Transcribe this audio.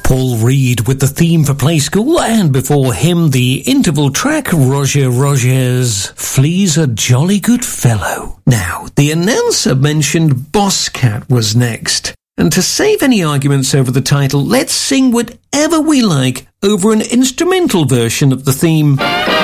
Paul Reed with the theme for Play School, and before him the interval track Roger Rogers' Flea's a Jolly Good Fellow. Now, the announcer mentioned Boss Cat was next, and to save any arguments over the title, let's sing whatever we like over an instrumental version of the theme.